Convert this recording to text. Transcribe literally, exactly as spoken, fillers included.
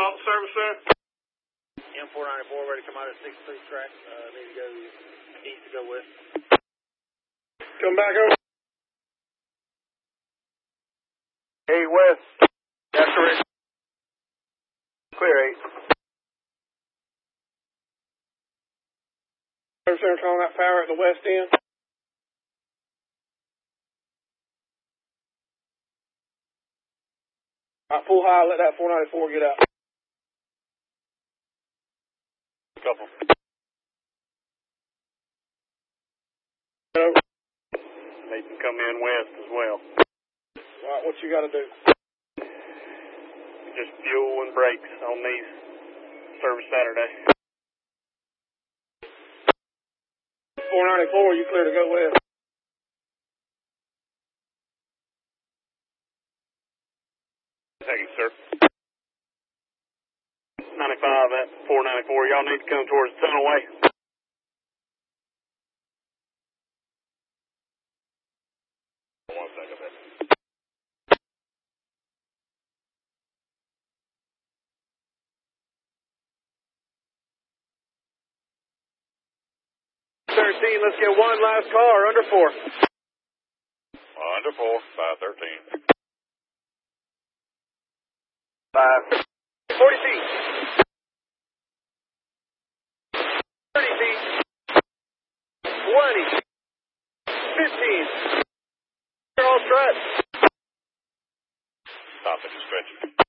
Salt service center. M four ninety-four ready to come out at six three track. Uh, need to go east to go west. Come back over. Eight west. That's correct. Clear eight. Service center calling that power at the west end. Alright, pull high, let that four ninety-four get out. Couple. Over. They can come in west as well. Alright, what you gotta do? Just fuel and brakes on these service Saturday. four ninety-four, you clear to go west. Thank you, sir. ninety-five at four ninety-four. Y'all need to come towards the tunnel way. One second there. thirteen, let's get one last car, under four. Uh, under four, five thirteen. Five. forty feet. thirty feet. twenty. fifteen. You're all strut. Stop it, stretch it.